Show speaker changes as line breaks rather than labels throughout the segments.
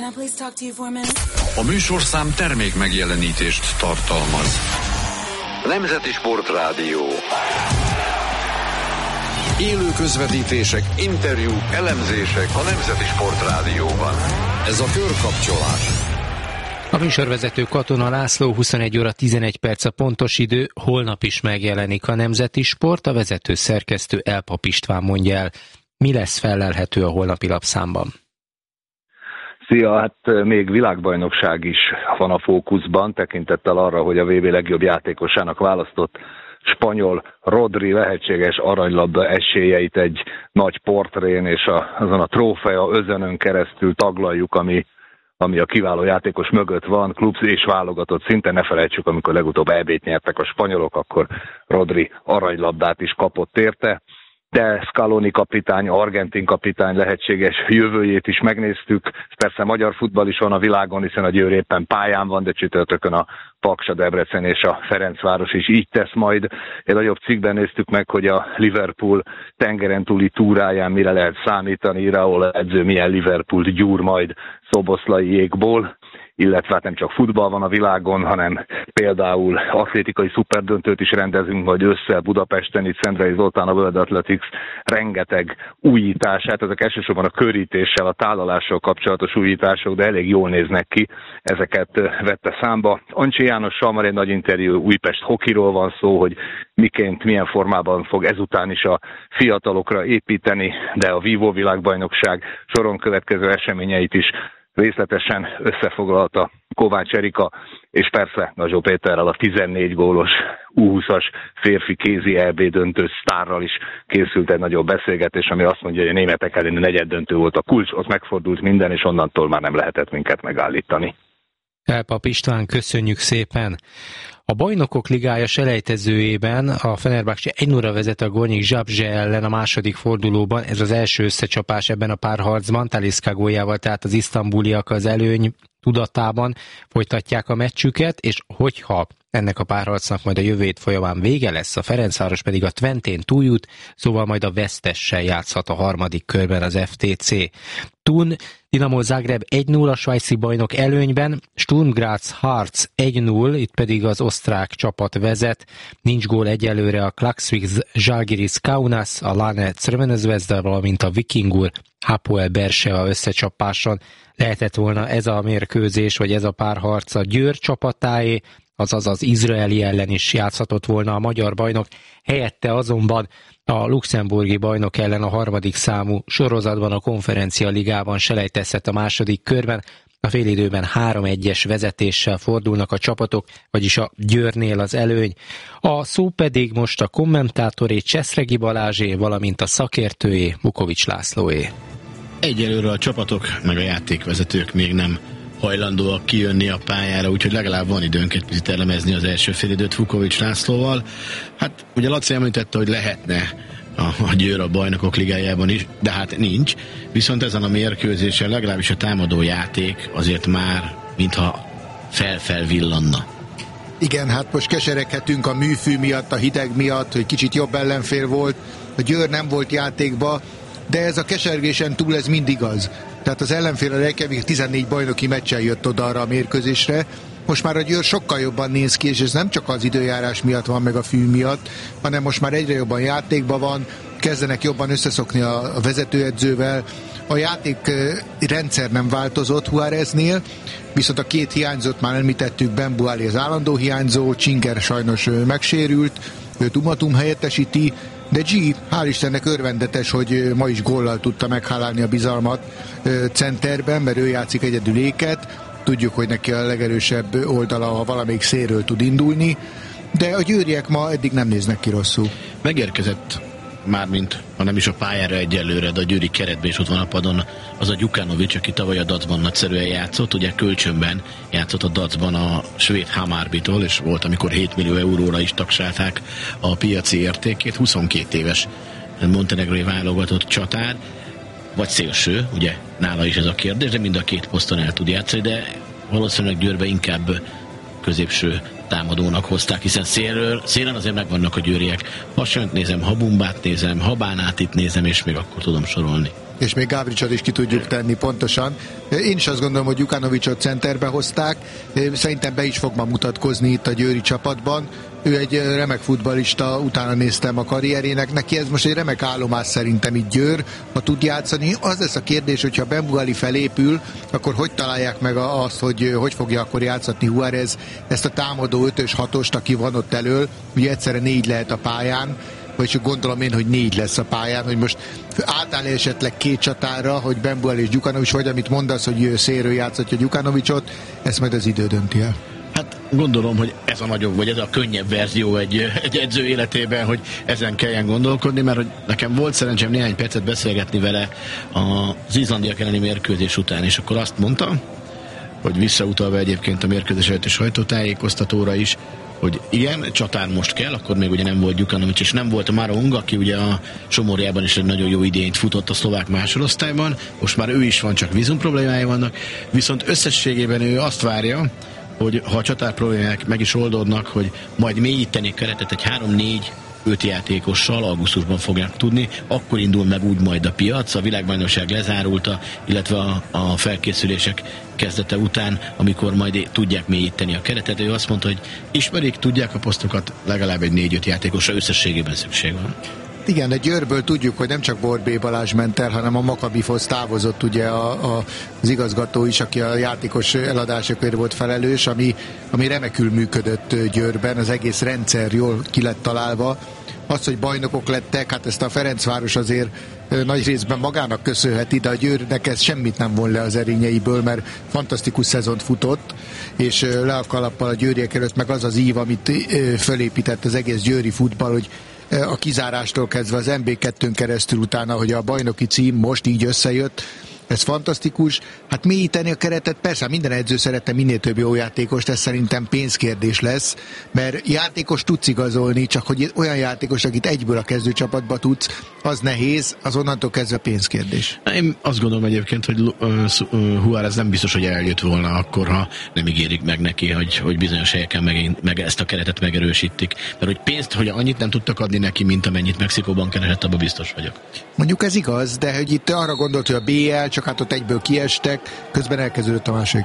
Can I please talk to you for a minute?
A műsorszám termék megjelenítést tartalmaz. Nemzeti Sportrádió. Élő közvetítések, interjúk, elemzések a Nemzeti Sportrádióban. Ez a Körkapcsolás.
A műsorvezető Katona László, 21 óra 11 perc a pontos idő, holnap is megjelenik a Nemzeti Sport, a vezető szerkesztő Elpap István mondja el. Mi lesz fellelhető a holnapi lapszámban?
Szia, hát még világbajnokság is van a fókuszban, tekintettel arra, hogy a VB legjobb játékosának választott spanyol Rodri lehetséges aranylabda esélyeit egy nagy portrén és azon a trófea özönön keresztül taglaljuk, ami a kiváló játékos mögött van, klub és válogatott szinten. Ne felejtsük, amikor legutóbb EB-t nyertek a spanyolok, akkor Rodri aranylabdát is kapott érte. De Scaloni kapitány, argentin kapitány lehetséges jövőjét is megnéztük. Persze magyar futball is van a világon, hiszen a Győr éppen pályán van, de csütörtökön a Paks, a Debrecen és a Ferencváros is így tesz majd. Egy nagyobb cikkben néztük meg, hogy a Liverpool tengeren túli túráján mire lehet számítani, Iraola edző milyen Liverpoolt gyúr majd szoboszlai jégból, illetve hát nem csak futball van a világon, hanem például atlétikai szuperdöntőt is rendezünk majd össze Budapesten, itt Szendrei Zoltán, a World Athletics rengeteg újítását, ezek elsősorban a körítéssel, a tálalással kapcsolatos újítások, de elég jól néznek ki, ezeket vette számba. Ancsi Jánossal már egy nagy interjú, Újpest hokiról van szó, hogy miként, milyen formában fog ezután is a fiatalokra építeni, de a Vívó világbajnokság soron következő eseményeit is részletesen összefoglalta Kovács Erika, és persze Nazsó Péterrel, a 14 gólos U20-as férfi kézi EB döntő sztárral is készült egy nagyobb beszélgetés, ami azt mondja, hogy a németek elleni negyeddöntő volt a kulcs, ott megfordult minden, és onnantól már nem lehetett minket megállítani.
Elpap István, köszönjük szépen! A Bajnokok Ligája selejtezőjében a Fenerbahce 1-0-ra vezet a Gornyi Zabrze ellen a második fordulóban. Ez az első összecsapás ebben a párharcban. Talisca góljával, tehát az isztambuliak az előny tudatában folytatják a meccsüket, és hogyha ennek a párharcnak majd a jövő hét folyamán vége lesz, a Ferencváros pedig a Twentén túljut, szóval majd a vesztessel játszhat a harmadik körben az FTC. Thun Dinamo Zagreb 1-0 a svájci bajnok előnyben, Sturm Graz Harz 1-0, itt pedig az osztrák csapat vezet, nincs gól egyelőre a Klaksvik Žalgiris Kaunas, a Lane Crvena Zvezda, valamint a Vikingur Hapoel Beersheva összecsapáson. Lehetett volna ez a mérkőzés, vagy ez a párharc a Győr csapatáé, azaz az izraeli ellen is játszhatott volna a magyar bajnok, helyette azonban a luxemburgi bajnok ellen a harmadik számú sorozatban, a Konferencia Ligában selejtezhet a második körben. A félidőben 3-1-es vezetéssel fordulnak a csapatok, vagyis a Győrnél az előny. A szó pedig most a kommentátoré, Cseszregi Balázsé, valamint a szakértőjé, Vukovics Lászlóé.
Egyelőre a csapatok meg a játékvezetők még nem hajlandóak kijönni a pályára, úgyhogy legalább van időnk egy picit elemezni az első félidőt Vukovics Lászlóval. Hát ugye Laci említette, hogy lehetne a Győr a Bajnokok Ligájában is, de hát nincs. Viszont ezen a mérkőzésen legalábbis a támadó játék azért már mintha felvillanna.
Igen, hát most kesereghetünk a műfű miatt, a hideg miatt, hogy kicsit jobb ellenfél volt, a Győr nem volt játékba, de ez a kesergésen túl ez mindig az. Tehát az ellenfél a Reykjavik 14 bajnoki meccsen jött oda arra a mérkőzésre. Most már a Győr sokkal jobban néz ki, és ez nem csak az időjárás miatt van, meg a fű miatt, hanem most már egyre jobban játékban van, kezdenek jobban összeszokni a vezetőedzővel. A játékrendszer nem változott Juáreznél, viszont a két hiányzott, már említettük, Ben Buali az állandó hiányzó, Csinger sajnos megsérült, őt Umatum helyettesíti, de G, hál' Istennek örvendetes, hogy ma is góllal tudta meghálálni a bizalmat centerben, mert ő játszik egyedül éket. Tudjuk, hogy neki a legerősebb oldala, ha valamelyik szélről tud indulni, de a győriek ma eddig nem néznek ki rosszul.
Megérkezett mármint, ha nem is a pályára egyelőre, de a győri keretben is ott van a padon az a Gyukanovics, aki tavaly a Dacban nagyszerűen játszott, ugye kölcsönben játszott a Dacban a svéd Hammarbitól, és volt, amikor 7 millió euróra is tagsálták a piaci értékét. 22 éves montenegrói válogatott csatár, vagy szélső, ugye nála is ez a kérdés, de mind a két poszton el tud játszani, de valószínűleg Győrbe inkább középső támadónak hozták, hiszen szélen azért megvannak a győriek. Pasönt nézem, Habumbát nézem, Habánát itt nézem, és még akkor tudom sorolni.
és még Gavricsot is ki tudjuk tenni pontosan. Én is azt gondolom, hogy Jukanovicsot centerbe hozták, szerintem be is fog ma mutatkozni itt a győri csapatban. Ő egy remek futballista, utána néztem a karrierének, neki ez most egy remek állomás szerintem itt Győr, ha tud játszani. Az lesz a kérdés, hogyha Benbuali felépül, akkor hogy találják meg azt, hogy fogja akkor játszatni Juárez ezt a támadó 5-ös 6-ost, aki van ott elől, ugye egyszerre 4 lehet a pályán, vagy csak gondolom én, hogy 4 lesz a pályán, hogy most átáll esetleg 2 csatára, hogy Benbuali és Gyukanovics, vagy amit mondasz, hogy szélről játszatja Gyukanovicsot, ezt majd az idő dönti el.
Hát gondolom, hogy ez a nagyobb, vagy ez a könnyebb verzió egy edző életében, hogy ezen kelljen gondolkodni, mert hogy nekem volt szerencsém néhány percet beszélgetni vele az izlandiak elleni mérkőzés után, és akkor azt mondta, hogy visszautalva egyébként a mérkőzés előtti sajtótájékoztatóra is, hogy igen, csatár most kell, akkor még ugye nem volt Gyukanovics, és nem volt a Marong, aki ugye a Somorjában is egy nagyon jó idényt futott a szlovák másodosztályban, most már ő is van, csak vízum problémái vannak, viszont összességében ő azt várja, hogy ha a csatár problémák meg is oldódnak, hogy majd mélyíteni keretet egy 3-4-5 játékossal augusztusban fogják tudni, akkor indul meg úgy majd a piac, a világbajnokság lezárulta, illetve a felkészülések kezdete után, amikor majd tudják mélyíteni a keretet. Ő azt mondta, hogy ismerik, tudják a posztokat, legalább egy 4-5 játékosra összességében szükség van.
Igen, de Győrből tudjuk, hogy nem csak Borbély Balázs ment el, hanem a Makabihoz távozott ugye az igazgató is, aki a játékos eladásokért volt felelős, ami remekül működött Győrben, az egész rendszer jól ki lett találva. Az, hogy bajnokok lettek, hát ezt a Ferencváros azért nagy részben magának köszönheti, de a Győrnek ez semmit nem von le az erényeiből, mert fantasztikus szezont futott, és le a kalappal a győriek előtt, meg az az ív, amit fölépített az egész győri futball, hogy a kizárástól kezdve az MB2-n keresztül utána, hogy a bajnoki cím most így összejött, ez fantasztikus. Hát mélyíteni a keretet, persze minden edző szeretne minél több jó játékost, ez szerintem pénzkérdés lesz, mert játékos tudsz igazolni, csak hogy olyan játékos, akit egyből a kezdőcsapatba tudsz, az nehéz, az onnantól kezdve pénzkérdés.
Én azt gondolom egyébként, hogy Juárez nem biztos, hogy eljött volna akkor, ha nem ígérik meg neki, hogy bizonyos helyeken meg ezt a keretet megerősítik. Mert hogy pénzt, hogy annyit nem tudtak adni neki, mint amennyit Mexikóban keresett, abban biztos vagyok.
Mondjuk ez igaz, de hogy itt arra gondolt, hogy a BL, csak hát ott egyből kiestek, közben elkezdődött a második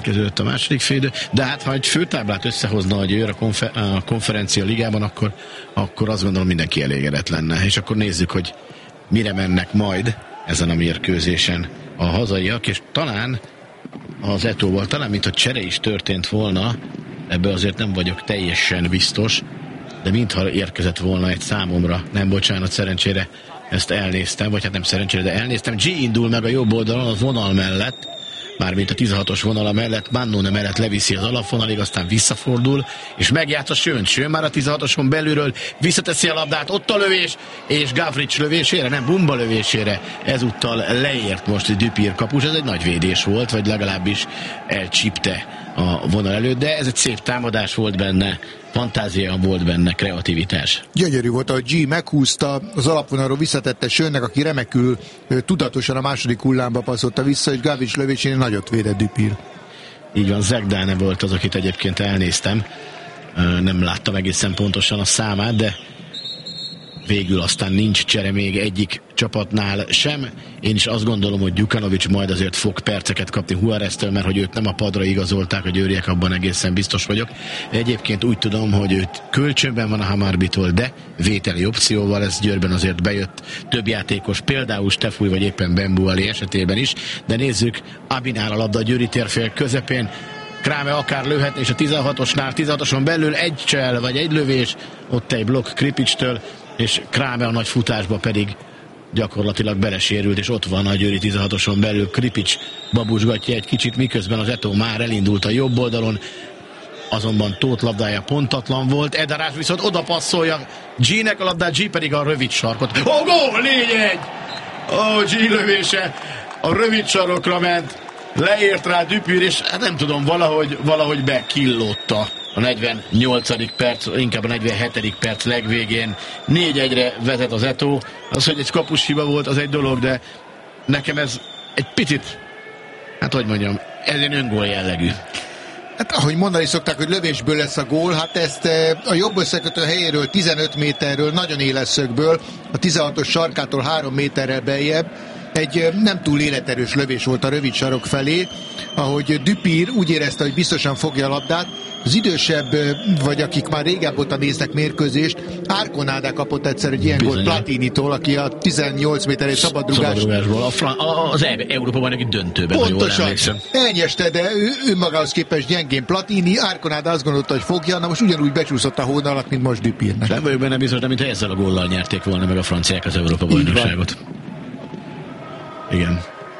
félidő. De hát ha egy főtáblát összehozna a Győr a konferencia ligában, akkor azt gondolom mindenki elégedett lenne. És akkor nézzük, hogy mire mennek majd ezen a mérkőzésen a hazaiak, és talán az Etóval, talán mintha csere is történt volna, ebből azért nem vagyok teljesen biztos, de mintha érkezett volna egy számomra, nem bocsánat, szerencsére ezt elnéztem, vagy hát nem szerencsére, de elnéztem. G indul meg a jobb oldalon, a vonal mellett, mármint a 16-os vonala mellett, Mannone mellett leviszi az alapvonalig, aztán visszafordul, és megjátsz a Schön már a 16-oson belülről, visszateszi a labdát, ott a lövés, és Gavrics lövésére, nem Bumba lövésére, ezúttal leért most Dupír kapus, ez egy nagy védés volt, vagy legalábbis elcsípte a vonal előtt, de ez egy szép támadás volt benne, fantázia volt benne, kreativitás. Gyönyörű volt, ahogy G meghúzta, az alapvonalról visszatette Schönnek, aki remekül tudatosan a második hullámba passzolta vissza, és Gavrics lövésén nagyot védett Dupír.
Így van, Zegdáne volt az, akit egyébként elnéztem. Nem láttam egészen pontosan a számát, de végül aztán nincs csere még egyik csapatnál sem. Én is azt gondolom, hogy Gyukanovics majd azért fog perceket kapni Juáreztől, mert hogy őt nem a padra igazolták a győriek, abban egészen biztos vagyok. Egyébként úgy tudom, hogy őt kölcsönben van a Hammarbitól, de vételi opcióval, ez Győrben azért bejött több játékos, például Stefúj vagy éppen Benbuali esetében is, de nézzük, Abinál a labda a győri térfél közepén, Kráme akár lőhetne, és a 16-oson belül egy csel, vagy egy lövés, ott egy blokk Kripicstől, és Kráme a nagy futásba pedig gyakorlatilag belesérült, és ott van a győri 16-oson belül. Kripics babusgatja egy kicsit, miközben az Etó már elindult a jobb oldalon, azonban Tóth labdája pontatlan volt, Edarás viszont oda passzolja G-nek a labdát, G pedig a rövid sarkot. Gól! 4-1! G lövése a rövid sarokra ment, leért rá Dupír, és hát nem tudom, valahogy bekillódta a 48. perc, inkább a 47. perc legvégén. 4-1-re vezet az Etó. Az, hogy egy kapus hiba volt, az egy dolog, de nekem ez egy picit, hát hogy mondjam, ez egy öngól jellegű.
Hát ahogy mondani szokták, hogy lövésből lesz a gól, hát ezt a jobb összekötő helyéről, 15 méterről, nagyon éles szögből, a 16-os sarkától 3 méterrel beljebb, egy nem túl életerős lövés volt a rövid sarok felé, ahogy Dupír úgy érezte, hogy biztosan fogja a labdát. Az idősebb, vagy akik már régebb óta néznek mérkőzést, Arconada kapott egyszer egy ilyen gólt Platinitól, aki a 18 méteres szabadrugásból.
Az Európa egy döntőben, ha jól emlékszem.
Elnyeste, de ő magához képest gyengén Platini. Arconada azt gondolta, hogy fogja, na most ugyanúgy becsúszott a hóna alatt, mint most Dupírnek.
Nem vagyok benne biztos, de mintha ezzel a góllal nyerték volna meg a franciák az Európa bajnokságot. Igen.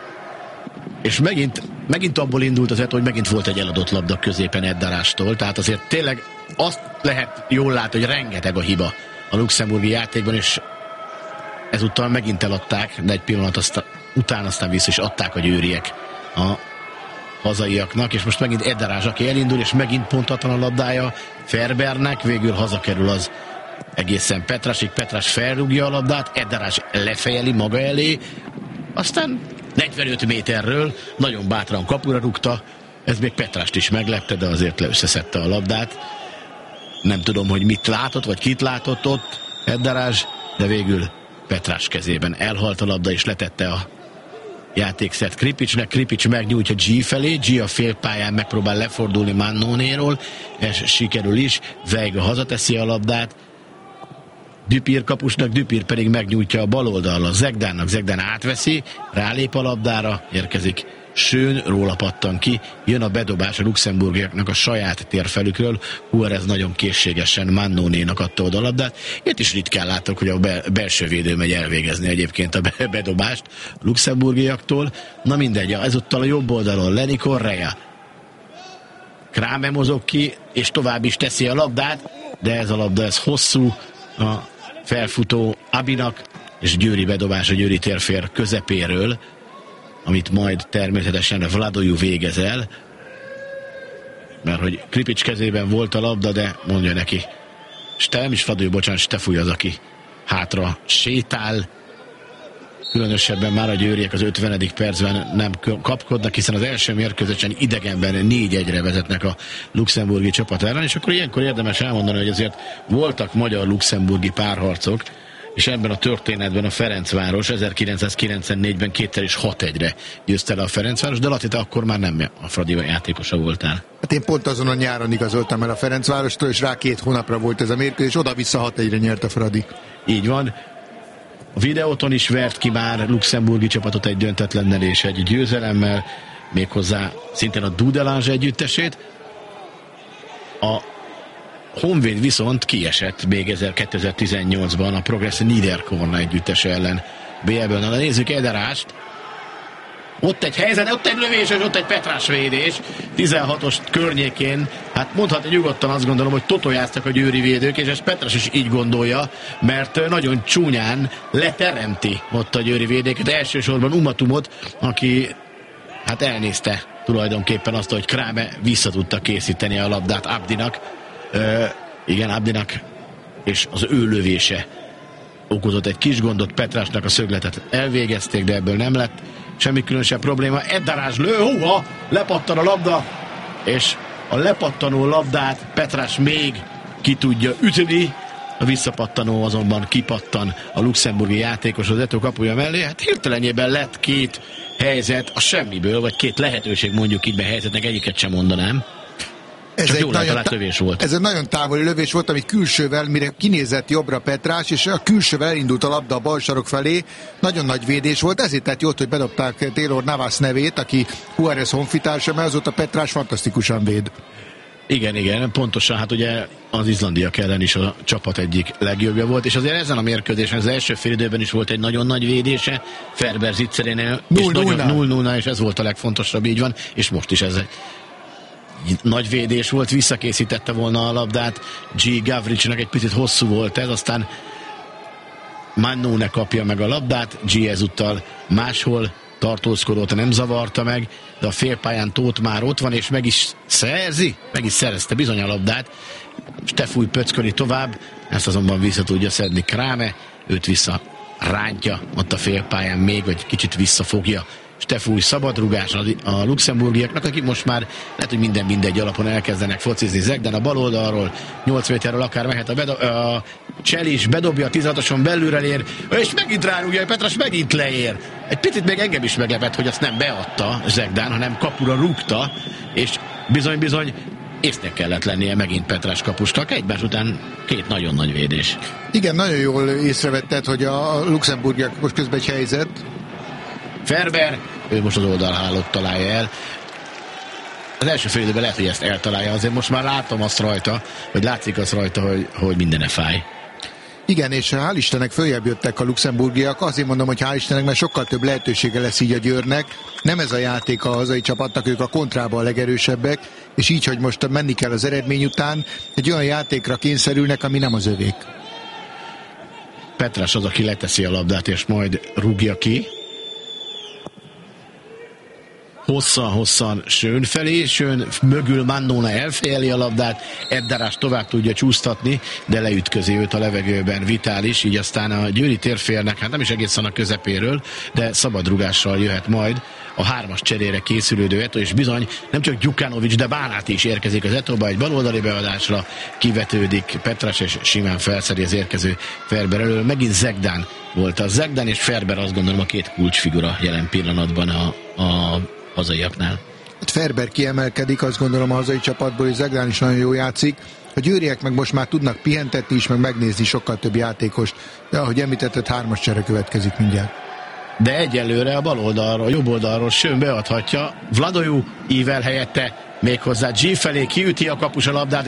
És megint abból indult az hogy megint volt egy eladott labda középen Eddarástól, tehát azért tényleg azt lehet jól látni, hogy rengeteg a hiba a luxemburgi játékban, és ezúttal megint eladták, de egy pillanat aztán vissza is adták a győriek a hazaiaknak, és most megint Eddarás, aki elindul, és megint pontatlan a labdája Ferbernek, végül hazakerül az egészen Petrásig, Petrás felrúgja a labdát, Eddarás lefejeli maga elé, aztán 45 méterről nagyon bátran kapura rúgta, ez még Petrást is meglepte, de azért összeszedte a labdát. Nem tudom, hogy mit látott, vagy kit látott ott Eddarás, de végül Petrás kezében elhalt a labda, és letette a játékszert Kripicsnek. Kripics megnyújtja G felé, G a félpályán megpróbál lefordulni Mannonéról, és sikerül is, Veiga hazateszi a labdát, Dupír kapusnak, Dupír pedig megnyújtja a bal oldalra Zegdánnak, Zegdán átveszi, rálép a labdára, érkezik Schön, róla pattan ki, jön a bedobás a luxemburgiaknak a saját térfelükről, Juárez nagyon készségesen Mannonénak adta oda a labdát. Itt is ritkán látok, hogy a belső védő megy elvégezni egyébként a bedobást a luxemburgiaktól. Na mindegy, ezúttal a jobb oldalon Lenny Correa. Kráme mozog ki, és tovább is teszi a labdát, de ez a labda, ez hosszú, a felfutó Abinak, és Győri bedobás a Győri térfér közepéről, amit majd természetesen Vladojú végez el, mert hogy Kripics kezében volt a labda, de mondja neki, nem is Vladojú, bocsánat, Stefúj az, aki hátra sétál, különösebben már a győriek az 50. percben nem kapkodnak, hiszen az első mérkőzésen idegenben 4-1-re vezetnek a luxemburgi csapat ellen, és akkor ilyenkor érdemes elmondani, hogy azért voltak magyar-luxemburgi párharcok, és ebben a történetben a Ferencváros 1994-ben 2-szer és 6-1-re győzte le a Ferencváros, de Laci, te akkor már nem a Fradi játékosa voltál.
Hát én pont azon a nyáron igazoltam el a Ferencvárostól, és rá 2 hónapra volt ez a mérkőzés, oda-vissza 6-1-re nyert a Fradi.
Így van. A videóton is vert ki már luxemburgi csapatot egy döntetlennel és egy győzelemmel, méghozzá szintén a Dudelange együttesét. A Honvéd viszont kiesett még 2018-ban a Progress Niederkorn együttese ellen BL-ből. Na, nézzük Eddarást. Ott egy helyzet, ott egy lövés, és ott egy Petrás védés. 16-os környékén, hát mondhatni nyugodtan, azt gondolom, hogy totojáztak a győri védők, és ezt Petrás is így gondolja, mert nagyon csúnyán leteremti ott a győri védéket. Elsősorban Umatumot, aki hát elnézte tulajdonképpen azt, hogy Kráme vissza tudta készíteni a labdát Abdinak. Igen, Abdinak, és az ő lövése okozott egy kis gondot, Petrásnak a szögletet elvégezték, de ebből nem lett semmi különösebb probléma. Eddarás lő, lepattan a labda, és a lepattanó labdát Petrás még ki tudja ütni, a visszapattanó azonban kipattan a luxemburgi játékos az Eto kapuja mellé. Hát hirtelenjében lett 2 helyzet a semmiből, vagy 2 lehetőség, mondjuk így be helyzetnek, egyiket sem mondanám. Ez egy nagyon távoli lövés volt, ami külsővel, mire kinézett jobbra Petrás, és a külsővel elindult a labda a bal sarok felé. Nagyon nagy védés volt, ezért tett jót, hogy bedobták Taylor Navas nevét, aki Juárez honfitársa, mert azóta Petrás fantasztikusan véd. Igen, pontosan, hát ugye az izlandiak ellen is a csapat egyik legjobbja volt, és azért ezen a mérkőzésen az első félidőben is volt egy nagyon nagy védése, Ferber Zicserénél, és 0-0-nál, és ez volt a legfontosabb, így van, és most is ez nagy védés volt, visszakészítette volna a labdát, G. Gavricsnak egy picit hosszú volt ez, aztán Mannone kapja meg a labdát, G. ezúttal máshol tartózkodott, nem zavarta meg, de a félpályán Tóth már ott van, és meg is szerezte bizony a labdát, Stefúj pöcköli tovább, ezt azonban vissza tudja szedni Kráme, őt vissza rántja ott a félpályán még, vagy kicsit visszafogja Stefúj szabadrugás a luxemburgiaknak, akik most már lehet, hogy minden mindegy alapon elkezdenek focizni. Zegdán a bal oldalról 8 méterről akár mehet a Cselis, bedobja a 16-oson, belülre ér, és megint rárúgja, Petras megint leér. Egy picit még engem is meglepett, hogy azt nem beadta Zegdán, hanem kapura rúgta, és bizony észnek kellett lennie megint Petras kapusnak, egymás után 2 nagyon nagy védés.
Igen, nagyon jól észrevetted, hogy a luxemburgiak most közben egy helyzet.
Ferber, ő most az oldalhálót találja el. Az első fél időben lehet, hogy ezt eltalálja, azért most már látom azt rajta, vagy látszik azt rajta, hogy mindene fáj.
Igen, és hál' Istennek följebb jöttek a luxemburgiak. Azért mondom, hogy hál' Istennek, mert sokkal több lehetősége lesz így a Győrnek. Nem ez a játék a hazai csapatnak, ők a kontrában a legerősebbek, és így, hogy most menni kell az eredmény után, egy olyan játékra kényszerülnek, ami nem az övék.
Petras az, aki leteszi a labdát, és majd rúgja ki. Hosszan Schön felé, Schön mögül Mannone elfejeli a labdát, Eddarás tovább tudja csúsztatni, de leütközi őt a levegőben Vitális, így aztán a győri térfélnek, hát nem is egészen a közepéről, de szabadrugással jöhet majd a 3-as cserére készülődő Eto, és bizony nem csak Gyukanovics, de Bánáti is érkezik az Etóba, egy baloldali beadásra kivetődik Petras, és simán felszedi az érkező Ferber elől. Megint Zegdán volt a Zegdán, és Ferber azt gondolom a 2 kulcsfigura jelen pillanatban a hazaiaknál.
Ferber kiemelkedik, azt gondolom a hazai csapatból, és Zegdán is nagyon jól játszik. A győriek meg most már tudnak pihentetni is, meg megnézni sokkal több játékost. De ahogy említetted, 3-as csere következik mindjárt.
De egyelőre a bal oldalról, a jobb oldalról Schön beadhatja. Vladojú ível helyette, méghozzá G felé kiüti a kapus a labdát.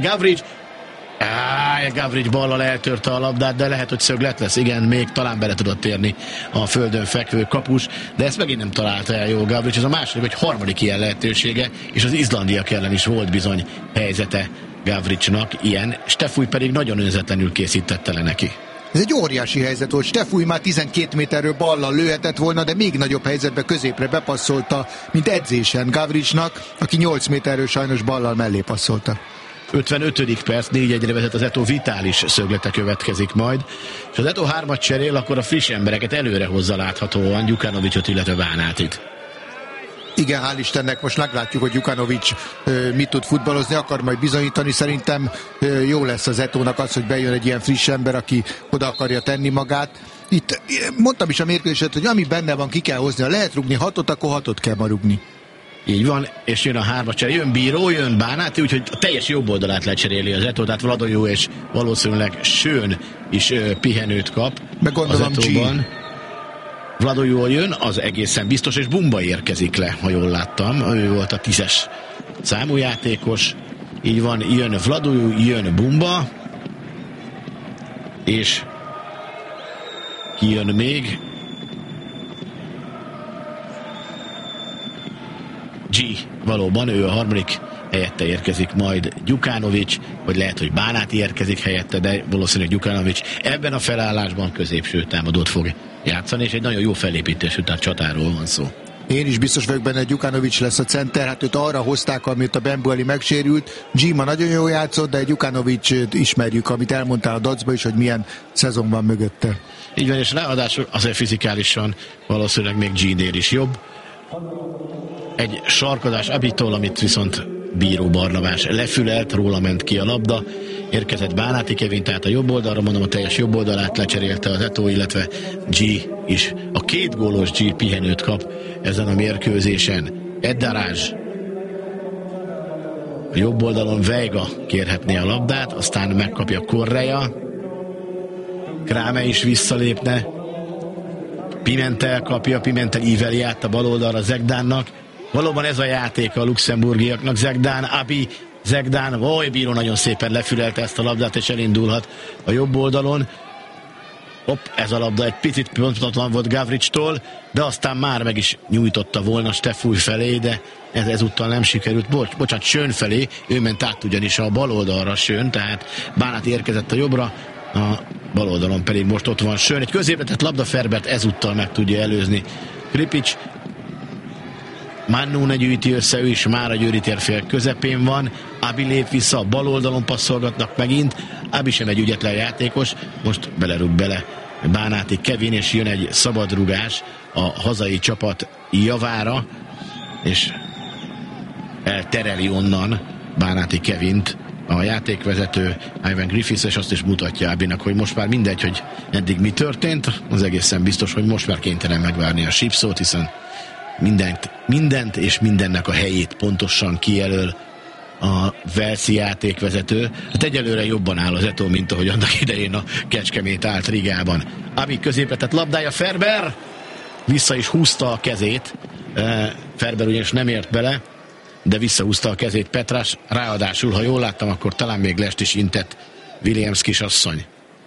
Gavrics ballal eltörte a labdát, de lehet, hogy szöglet lesz. Igen, még talán bele tudott érni a földön fekvő kapus, de ezt megint nem találta el jól Gavrics. Ez a második vagy harmadik ilyen lehetősége, és az izlandiak ellen is volt bizony helyzete Gavricsnak ilyen. Stefúj pedig nagyon önzetlenül készítette le neki.
Ez egy óriási helyzet volt. Stefúj már 12 méterről ballal lőhetett volna, de még nagyobb helyzetbe középre bepasszolta, mint edzésen Gavricsnak, aki 8 méterről sajnos ballal mellé passzolta.
55. perc, 4-1-re vezet az Eto, Vitális szöglete következik majd, és az Eto 3-at cserél, akkor a friss embereket előre hozza láthatóan, Gyukanovicsot, illetve Bánátit.
Igen, hál' Istennek, most meglátjuk, hogy Gyukanovics mit tud futballozni, akar majd bizonyítani. Szerintem jó lesz az Etónak az, hogy bejön egy ilyen friss ember, aki oda akarja tenni magát. Itt mondtam is a mérkőzéset, hogy ami benne van, ki kell hozni. Ha lehet rúgni 6-ot, akkor 6-ot kell ma rúgni.
Így van, és jön a 3-as csere, jön Bíró, jön Bánáti, úgyhogy a teljes jobb oldalát lecseréli az Eto, tehát Vladojú és valószínűleg Schön is pihenőt kap.
Meg gondolom G.
Vladojú jön, az egészen biztos, és Bumba érkezik le, ha jól láttam. Ő volt a 10-es számú játékos. Így van, jön Vladojú, jön Bumba, és ki jön még? G, valóban, ő a harmadik, helyette érkezik majd Gyukanovics, vagy lehet, hogy Bánáti érkezik helyette, de valószínűleg Gyukanovics ebben a felállásban középső támadót fog játszani, és egy nagyon jó felépítésű, tehát csatáról van szó.
Én is biztos vagyok benne, hogy Gyukanovics lesz a center, hát őt arra hozták, amit a Bembueli megsérült. Gima nagyon jól játszott, de Gyukanovics ismerjük, amit elmondtál a Dacba is, hogy milyen szezon van mögötte.
Így van, és ráadásul azért fizikálisan valószínűleg még G-nél is jobb. Egy sarkadás Abitól, amit viszont Bíró Barnabás lefülelt, róla ment ki a labda. Érkezett Bánáti Kevin, tehát a jobb oldalra, mondom, a teljes jobb oldalát lecserélte az Eto, illetve G is. A 2 gólos G pihenőt kap ezen a mérkőzésen. Eddarás. A jobb oldalon Veiga kérhetné a labdát, aztán megkapja Correa. Kráme is visszalépne. Pimentel kapja, Pimentel íveli át a bal oldalra Zegdánnak. Valóban ez a játék a luxemburgiaknak. Zegdán, Abi, Zegdán, Bíró nagyon szépen lefülelte ezt a labdát, és elindulhat a jobb oldalon. Ez a labda egy picit pontatlan volt Gavricstól, de aztán már meg is nyújtotta volna Stefúj felé, de ezúttal nem sikerült. Bocsánat, Schön felé, ő ment át ugyanis a bal oldalra Schön, tehát Bánát érkezett a jobbra, a bal oldalon pedig most ott van Schön. Egy középletett labda, Ferbert ezúttal meg tudja előzni Kripics. Mannone gyűjti össze, ő is már a győri térfél közepén van. Abi lép vissza, a bal oldalon passzolgatnak megint. Abi sem egy ügyetlen játékos, most belerúg bele Bánáti Kevin, és jön egy szabadrugás a hazai csapat javára, és eltereli onnan Bánáti Kevint a játékvezető Ivan Griffiths, és azt is mutatja Abinak, hogy most már mindegy, hogy eddig mi történt, az egészen biztos, hogy most már kénytelen megvárni a sípszót, hiszen mindent és mindennek a helyét pontosan kijelöl a Velszi játékvezető. Hát egyelőre jobban áll az Eto'o, mint ahogy annak idején a Kecskemét állt Rigában. Abi középre tett labdája, Ferber vissza is húzta a kezét, Ferber ugyanis nem ért bele, de visszahúzta a kezét Petrás, ráadásul, ha jól láttam, akkor talán még lest is intett Williams kisasszony.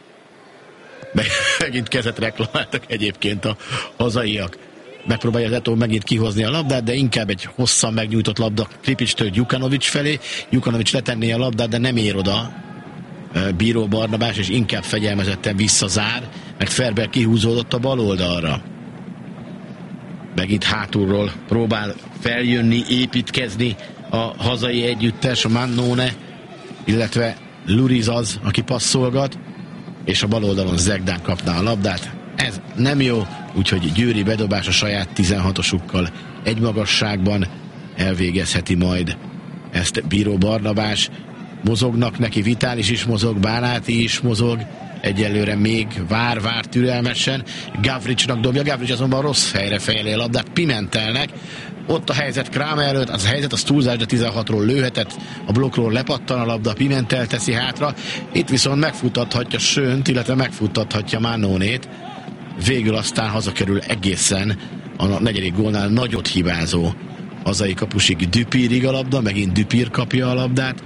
Megint kezet reklamáltak egyébként a hazaiak. Megpróbálja az Eto'o megint kihozni a labdát, de inkább egy hosszan megnyújtott labda Kripicstől Gyukanovics felé. Gyukanovics letenné a labdát, de nem ér oda Bíró Barnabás, és inkább fegyelmezetten visszazár, mert Ferber kihúzódott a bal oldalra. Megint hátulról próbál feljönni, építkezni a hazai együttes, a Mannone, illetve Luriz az, aki passzolgat, és a bal oldalon Zegdán kapná a labdát. Ez nem jó, úgyhogy győri bedobás a saját 16-osukkal egy magasságban elvégezheti majd ezt Bíró Barnabás. Mozognak neki, Vitális is mozog, Bánáti is mozog, egyelőre még vár türelmesen. Gavricsnak dobja, Gavrics azonban rossz helyre fejeli a labdát Pimentelnek. Ott a helyzet Kramer előtt, az a helyzet, az túlzás, de 16-ról lőhetett, a blokkról lepattan a labda, Pimentel teszi hátra. Itt viszont megfuttathatja Sönt, illetve megfuttathatja Mannonét. Végül aztán hazakerül egészen a negyedik gólnál nagyot hibázó hazai kapusig Dupírig a labda, megint Dupír kapja a labdát.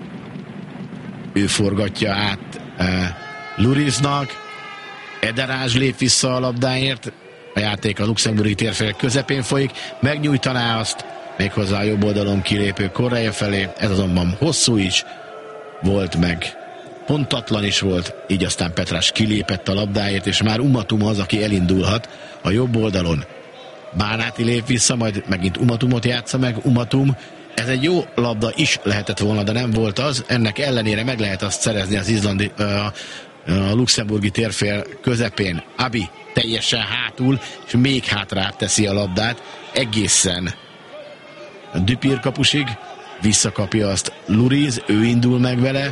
Ő forgatja át Luriznak, Ederázs lép vissza a labdáért, a játék a luxemburgi térfél közepén folyik, megnyújtaná azt, méghozzá a jobb oldalon kilépő Correa felé, ez azonban hosszú is volt, meg pontatlan is volt, így aztán Petrás kilépett a labdáért, és már Umatum az, aki elindulhat a jobb oldalon. Bánáti lép vissza, majd megint Umatumot játsza meg, Umatum. Ez egy jó labda is lehetett volna, de nem volt az, ennek ellenére meg lehet azt szerezni az izlandi, a luxemburgi térfél közepén. Abi teljesen hátul, és még hátrább teszi a labdát, egészen Dupír kapusig, visszakapja azt Luriz, ő indul meg vele,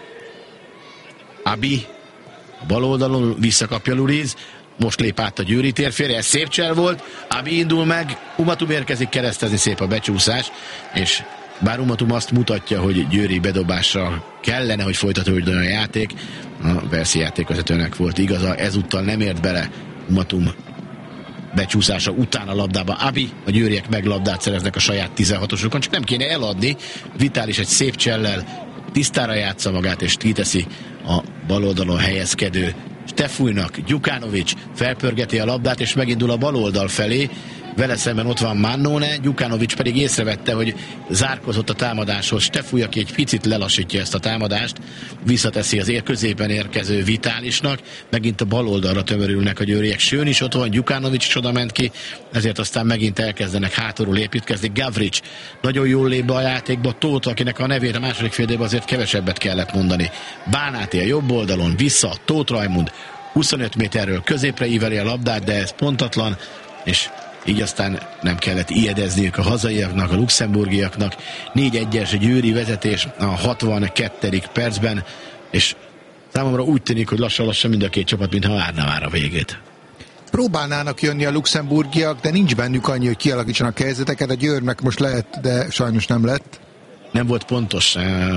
Abi bal oldalon visszakapja Luriz, most lép át a győri térfélre, ez szép csel volt, Abi indul meg, Umatum érkezik, keresztezni, szép a becsúszás, és bár Umatum azt mutatja, hogy győri bedobásra kellene, hogy folytatódjon a játék, a Velszi játékvezetőnek volt igaza, ezúttal nem ért bele Umatum becsúszása után a labdába. Abi, a győriek meg labdát szereznek a saját 16-osokon, csak nem kéne eladni. Vitális egy szép csellel tisztára játsza magát, és kiteszi a bal oldalon helyezkedő Stefújnak. Gyukanovics felpörgeti a labdát, és megindul a bal oldal felé. Vele szemben ott van Mannone, Gyukanovics pedig észrevette, hogy zárkozott a támadáshoz. Stefúj, aki egy picit lelassítja ezt a támadást, visszateszi az középen érkező Vitálisnak, megint a bal oldalra tömörülnek a győriek. Sőn is ott van, Gyukanovics is oda ment ki, ezért aztán megint elkezdenek hátulról építkezni. Gavrics nagyon jól lép be a játékba, Tóth, akinek a nevét a második fél időben azért kevesebbet kellett mondani. Bánáti a jobb oldalon, vissza, Tóth Rajmund 25 méterről középre íveli a labdát, de ez pontatlan, és így aztán nem kellett ijedezniük a hazaiaknak, a luxemburgiaknak. 4-1-es győri vezetés a 62. percben, és számomra úgy tűnik, hogy lassan-lassan mind a két csapat, mintha várna már a végét.
Próbálnának jönni a luxemburgiak, de nincs bennük annyi, hogy kialakítsanak helyzeteket. A Győrnek most lehet, de sajnos nem lett.
Nem volt pontos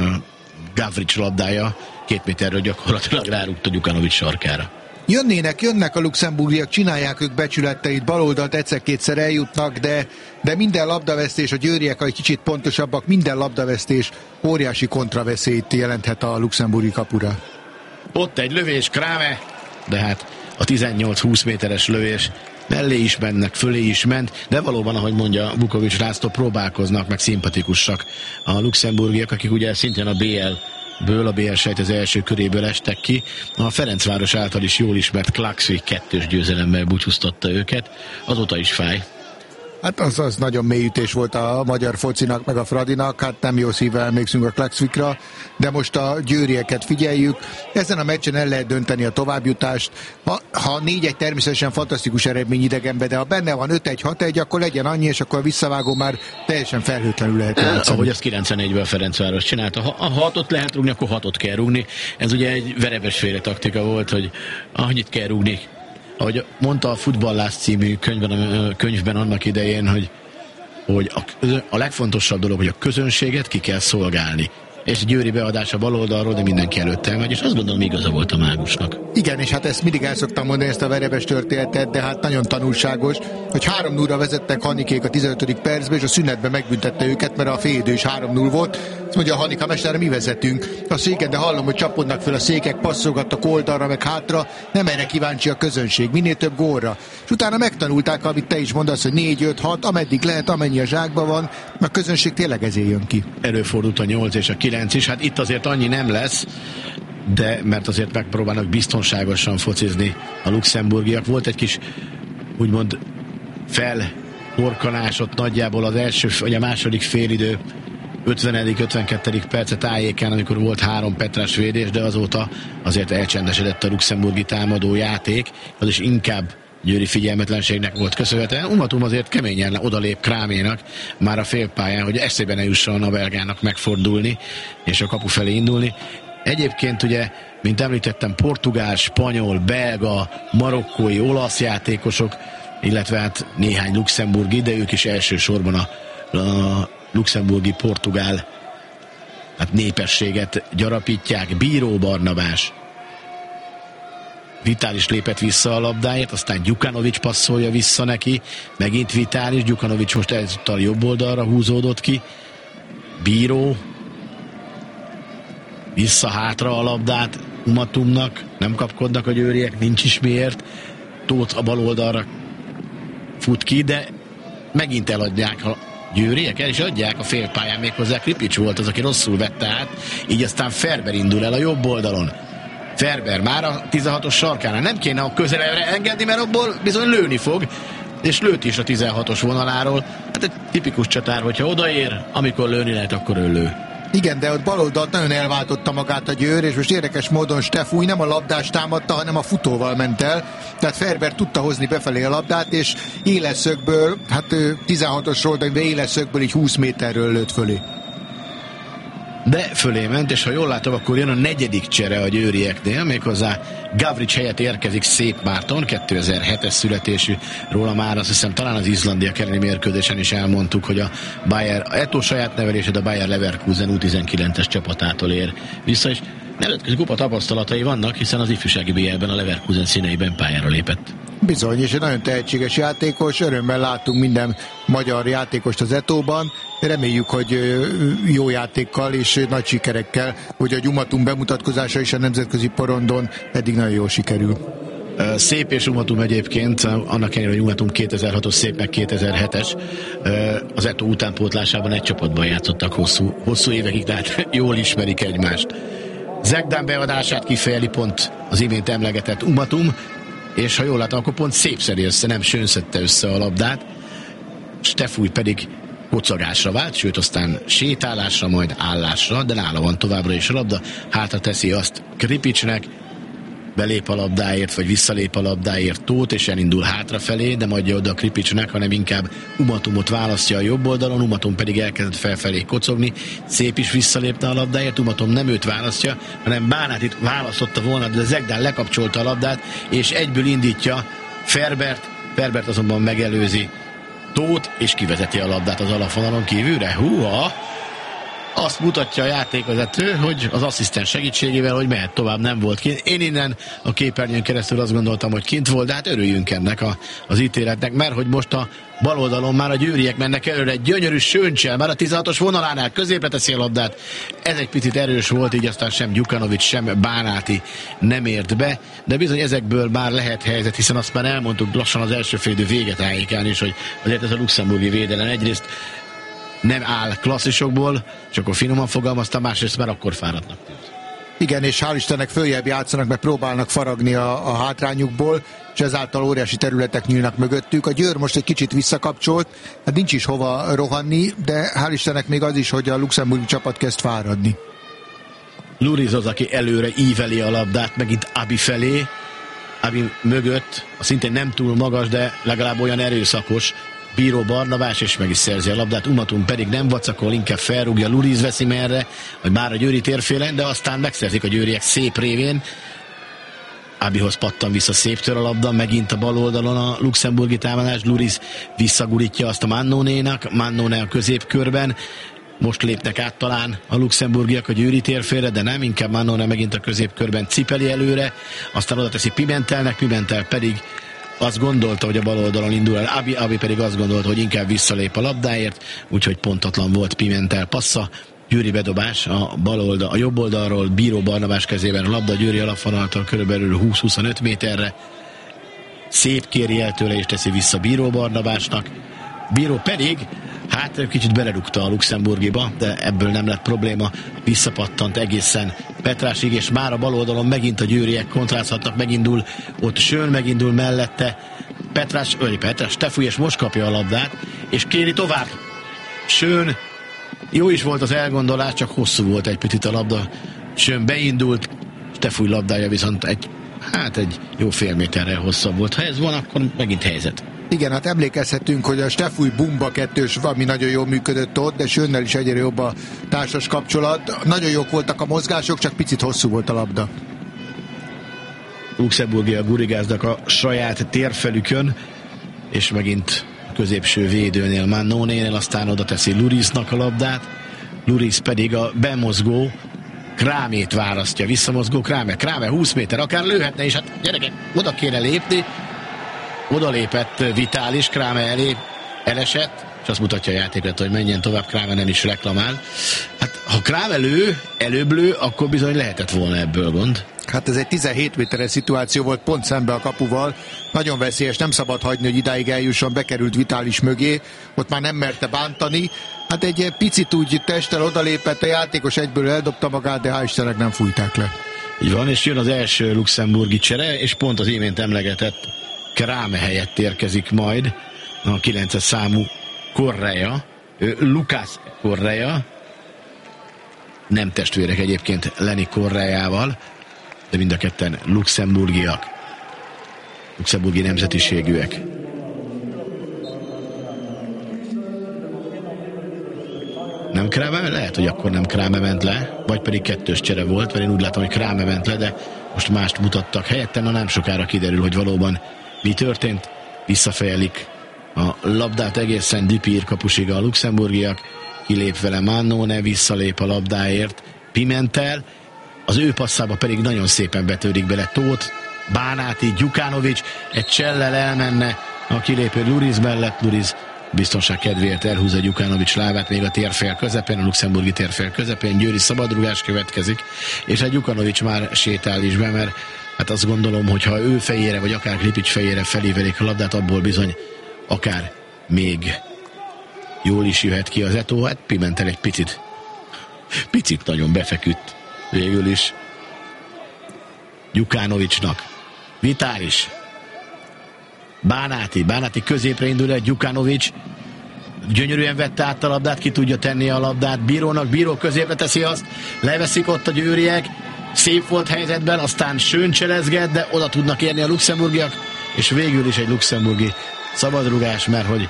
Gavrics labdája, 2 méterről gyakorlatilag rárúgta Gyukanovics sarkára.
Jönnek a luxemburgiak, csinálják ők becsületeit, baloldalt egyszer-kétszer eljutnak, de minden labdavesztés, a győriek egy kicsit pontosabbak, minden labdavesztés óriási kontraveszélyt jelenthet a luxemburgi kapura.
Ott egy lövés, Kráme, de hát a 18-20 méteres lövés mellé is mennek, fölé is ment, de valóban, ahogy mondja Vukovics László, próbálkoznak, meg szimpatikusak a luxemburgiak, akik ugye szintén a BL-ből, a BL sejt az első köréből estek ki. A Ferencváros által is jól ismert Klaxvik 2-2 győzelemmel búcsúztatta őket. Azóta is fáj.
Hát az nagyon mély ütés volt a magyar focinak, meg a Fradinak, hát nem jó szívvel emlékszünk a Klaxvikra, de most a győrieket figyeljük. Ezen a meccsen el lehet dönteni a továbbjutást. Ha 4-1 természetesen fantasztikus eredmény idegenbe, de ha benne van 5-1, 6-1, akkor legyen annyi, és akkor a visszavágó már teljesen felhőtlenül lehet játszani.
Ahogy az 94-ben a Ferencváros csinálta. Ha 6-ot lehet rúgni, akkor 6-ot kell rúgni. Ez ugye egy verebesféle taktika volt, hogy annyit kell rúgni. Ahogy mondta a Futballás című könyvben annak idején, hogy a legfontosabb dolog, hogy a közönséget ki kell szolgálni. És Győri beadása bal oldalról, de mindenki előtt elmegy, és azt gondolom, igaza volt a mágusnak.
Igen, és hát ezt mindig el szoktam mondani, ezt a verebes történetet, de hát nagyon tanulságos, hogy 3-0-ra vezettek Hanikék a 15. percben, és a szünetben megbüntette őket, mert a félidő is 3-0 volt. Azt mondja a Hanika mesterre, mi vezetünk. A széken, de hallom, hogy csapodnak fel a székek, passzolgattak oldalra, meg hátra, nem erre kíváncsi a közönség, minél több gólra. És utána megtanulták, amit te is mondasz, hogy 4-5-6, ameddig lehet, amennyi a zsákban van, a közönség tényleg ezért jön ki.
Előfordult a 8 és a 9 is, hát itt azért annyi nem lesz, de mert azért megpróbálnak biztonságosan focizni a luxemburgiak. Volt egy kis, úgymond felhorkanás ott nagyjából az első, vagy a második félidő 50.-52. perce tájékán, amikor volt 3 Petrás védés, de azóta azért elcsendesedett a luxemburgi támadó játék, az is inkább győri figyelmetlenségnek volt köszönhetően. Umatum azért keményen odalép Kráménak már a félpályán, hogy eszébe ne jusson a belgának megfordulni és a kapu felé indulni. Egyébként ugye, mint említettem, portugál, spanyol, belga, marokkói, olasz játékosok, illetve hát néhány luxemburgi, de ők is elsősorban a luxemburgi portugál népességet gyarapítják. Bíró Barnabás, Vitális lépett vissza a labdáért, aztán Gyukanovics passzolja vissza neki, megint Vitális, Gyukanovics most ezúttal jobb oldalra húzódott ki, Bíró vissza hátra a labdát Umatumnak, nem kapkodnak a győriek, nincs is miért, Tóth a bal oldalra fut ki, de megint eladják a győriek, el is adják a félpályán, méghozzá Kripics volt az, aki rosszul vette át, így aztán Ferber indul el a jobb oldalon. Ferber már a 16-os sarkánál, nem kéne a közelre engedni, mert abból bizony lőni fog, és lőtt is a 16-os vonaláról. Hát egy tipikus csatár, hogyha odaér, amikor lőni lehet, akkor ő lő.
Igen, de ott baloldalt nagyon elváltotta magát a Győr, és most érdekes módon Stefúj nem a labdást támadta, hanem a futóval ment el. Tehát Ferber tudta hozni befelé a labdát, és éleszögből, hát 16-osról, de éleszögből így 20 méterről lőtt fölé.
De fölé ment, és ha jól látom, akkor jön a 4. csere a győrieknél, méghozzá Gavrics helyett érkezik Szép Márton, 2007-es születésű, róla már azt hiszem talán az Izlandia elleni mérkőzésen is elmondtuk, hogy a Bayer Eto saját nevelésed a Bayer Leverkusen U19-es csapatától ér vissza, és nemzetközi kupa tapasztalatai vannak, hiszen az ifjúsági BL-ben a Leverkusen színeiben pályára lépett.
Bizony, és egy nagyon tehetséges játékos, örömmel láttunk minden magyar játékost az Etóban, reméljük, hogy jó játékkal és nagy sikerekkel, hogy a Umatum bemutatkozása is a nemzetközi porondon eddig nagyon jól sikerül.
Szép és Umatum egyébként, annak ellenére, hogy Umatum 2006-os, Szép meg 2007-es, az Eto utánpótlásában egy csapatban játszottak hosszú évekig, tehát jól ismerik egymást. Zegdán beadását kifejeli pont az imént emlegetett Umatum, és ha jól látom, akkor pont Szép szedi össze, nem Sön szedte össze a labdát. Stefúj pedig kocagásra vált, sőt aztán sétálásra, majd állásra, de nála van továbbra is a labda, hátra teszi azt Kripicsnek, belép a labdáért, vagy visszalép a labdáért Tóth, és elindul hátrafelé, de majd oda a Kripicsnek, hanem inkább Umatumot választja a jobb oldalon, Umatum pedig elkezdett felfelé kocogni, Szép is visszalépte a labdáért, Umatum nem őt választja, hanem Bánátit választotta volna, de Zegdán lekapcsolta a labdát, és egyből indítja Ferbert azonban megelőzi Tóth, és kivezeti a labdát az alapvonalon kívülre. Húha! Azt mutatja a játékvezető, hogy az asszisztens segítségével, hogy mehet tovább, nem volt kint. Én innen a képernyőn keresztül azt gondoltam, hogy kint volt, de hát örüljünk ennek az ítéletnek, mert hogy most a bal oldalon már a győriek mennek előre, egy gyönyörű Söncsel, már a 16-os vonalánál középre teszi a labdát. Ez egy picit erős volt, így aztán sem Gyukanovics, sem Bánáti nem ért be, de bizony ezekből már lehet helyzet, hiszen azt már elmondtuk lassan az első félidő vége tájékán is, hogy azért ez a luxemburgi védelem egyrészt nem áll klasszisokból, és akkor finoman fogalmaztam, másrészt már akkor fáradnak.
Igen, és hál' Istennek följebb játszanak, mert próbálnak faragni a hátrányukból, és ezáltal óriási területek nyílnak mögöttük. A Győr most egy kicsit visszakapcsolt, hát nincs is hova rohanni, de hál' Istennek még az is, hogy a luxemburgi csapat kezd fáradni.
Luriz az, aki előre íveli a labdát, megint Abi felé. Abi mögött, szintén nem túl magas, de legalább olyan erőszakos Bíró Barnabás, és meg is szerzi a labdát. Umatun pedig nem vacakol, inkább felrúgja, Luriz veszi merre, vagy már a győri térfélen, de aztán megszerzik a győriek szép révén. Abihoz pattan vissza széptől a labda, megint a bal oldalon a luxemburgi támadás, Luriz visszagurítja azt a Mannonénak, Mannone a középkörben. Most lépnek át talán a luxemburgiak a győri térfélre, de nem, inkább Mannone megint a középkörben cipeli előre, aztán oda teszi Pimentelnek, Pimentel pedig azt gondolta, hogy a bal oldalon indul el Abi pedig azt gondolta, hogy inkább visszalép a labdáért, úgyhogy pontatlan volt Pimentel passza. Győri bedobás a jobb oldalról, Bíró Barnabás kezében a labda, Győri alapvonaltól körülbelül 20-25 méterre. Szép kéri el tőle és teszi vissza Bíró Barnabásnak. Bíró pedig kicsit belerúgta a luxemburgiba, de ebből nem lett probléma, visszapattant egészen Petrásig, és már a bal oldalon megint a győriek kontrázhatnak, megindul ott Schön, megindul mellette Petrás, Stefúj, és most kapja a labdát, és kéri tovább. Schön, jó is volt az elgondolás, csak hosszú volt egy picit a labda. Schön beindult, Stefúj labdája viszont egy jó fél méterrel hosszabb volt. Ha ez van, akkor megint helyzet.
Igen, hát emlékezhetünk, hogy a Stefúj Bumba kettős valami nagyon jól működött ott, de Schönnel is egyre jobb a társas kapcsolat. Nagyon jók voltak a mozgások, csak picit hosszú volt a labda.
Luxemburgiak gurigáznak a saját térfelükön, és megint a középső védőnél, Mannonénél, aztán oda teszi Luriznak a labdát. Luriz pedig a bemozgó Krámét választja, visszamozgó Kráme 20 méter, akár lőhetne, és hát gyerekek, oda kéne lépni. Oda lépett Vitális, Kráme elé elesett, és azt mutatja a játékot, hogy menjen tovább, Kráme nem is reklamál. Hát ha Kráme előbb lő, akkor bizony lehetett volna ebből gond.
Hát ez egy 17 méteres szituáció volt pont szembe a kapuval. Nagyon veszélyes, nem szabad hagyni, hogy idáig eljusson, bekerült Vitális mögé, ott már nem merte bántani. Hát egy picit úgy testtel odalépett, a játékos egyből eldobta magát, de hál' Istennek nem fújták le.
Így van, és jön az első luxemburgi csere, és pont az imént emlegetett Kráme helyett érkezik majd a 9-es számú Correa, Lucas Correa, nem testvérek egyébként Lenny Correával, de mind a ketten luxemburgiak, luxemburgi nemzetiségűek. Nem Kráme? Lehet, hogy akkor nem Kráme ment le, vagy pedig kettős csere volt, mert én úgy látom, hogy Kráme ment le, de most mást mutattak helyette, nem sokára kiderül, hogy valóban mi történt. Visszafejelik a labdát egészen Dupír kapusig a luxemburgiak, kilép vele Mannone, visszalép a labdáért Pimentel, az ő passzába pedig nagyon szépen betődik bele Tóth, Bánáti, Gyukanovics, egy csellel elmenne a kilépő Luriz mellett, Luriz biztonság kedvéért elhúzza Gyukanovics lábát még a térfél közepén, a luxemburgi térfél közepén, győri szabadrugás következik, és a Gyukanovics már sétál is be, mert hát azt gondolom, hogy ha ő fejére, vagy akár Klipics fejére felívelik a labdát, abból bizony akár még jól is jöhet ki az Eto'o. Hát Pimentel egy picit nagyon befeküdt végül is Gyukanovicsnak. Vitális, Bánáti középre indul egy Gyukanovics, gyönyörűen vette át a labdát, ki tudja tenni a labdát Bírónak, Bíró középre teszi azt, leveszik ott a győriek, szép volt helyzetben, aztán Schön cselezget, de oda tudnak érni a luxemburgiak, és végül is egy luxemburgi szabadrugás, mert hogy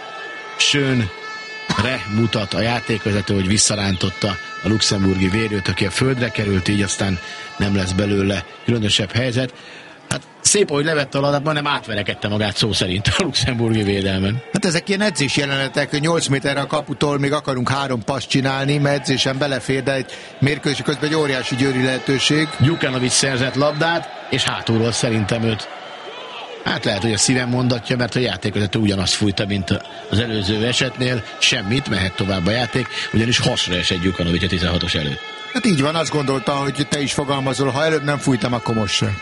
Schönre mutat a játékvezető, hogy visszarántotta a luxemburgi védőt, aki a földre került, így aztán nem lesz belőle különösebb helyzet. Hát szép, hogy levette a labdát, majdnem átverekedte magát szó szerint a luxemburgi védelmen.
Hát ezek ilyen edzés jelenetek, hogy 8 méterre a kaputól még akarunk 3 paszt csinálni, mert edzésen belefér, de egy mérkőzés közben egy óriási győri lehetőség.
Gyukanovics szerzett labdát, és hátulról szerintem őt, hát lehet, hogy a szívem mondatja, mert a játékvezető ugyanazt fújta, mint az előző esetnél, semmit, mehet tovább a játék, ugyanis hasra esett Gyukanovics a 16-os előtt.
Hát így van, azt gondolta, hogy te is fogalmazol, ha előbb nem fújtam, akkor most sem.